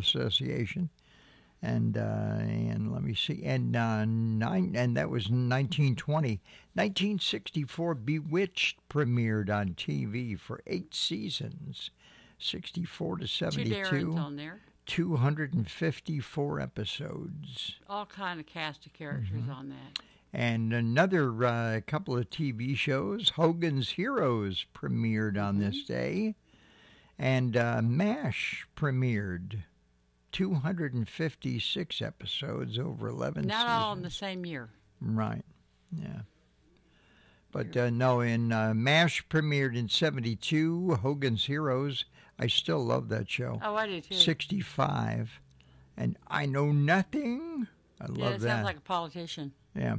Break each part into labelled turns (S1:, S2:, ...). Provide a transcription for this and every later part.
S1: Association. And let me see, and that was 1920. 1964, Bewitched premiered on TV for 8 seasons, 64 to
S2: Two Darrens
S1: 72,
S2: on there.
S1: 254 episodes.
S2: All kind of cast of characters on that.
S1: And another couple of TV shows, Hogan's Heroes premiered on this day, and MASH premiered. 256 episodes over 11
S2: Not
S1: seasons.
S2: all in the same year.
S1: Right, yeah. But no, in MASH premiered in 72, Hogan's Heroes. I still love that show.
S2: Oh, I do too.
S1: 65. And I Know Nothing. I
S2: Yeah,
S1: love
S2: it
S1: that.
S2: sounds like a politician.
S1: Yeah.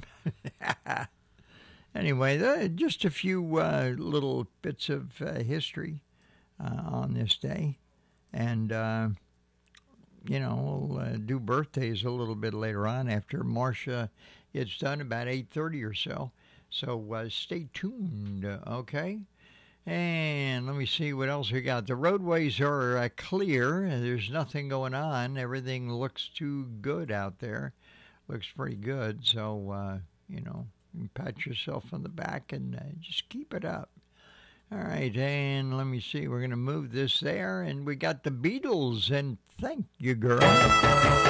S1: Anyway, just a few little bits of history on this day. And... we'll do birthdays a little bit later on after Marcia gets done, about 8:30 or so. So stay tuned, okay? And let me see what else we got. The roadways are clear. There's nothing going on. Everything looks too good out there. Looks pretty good. So, you pat yourself on the back and just keep it up. All right, and let me see. We're going to move this there, and we got the Beatles, and thank you, girl.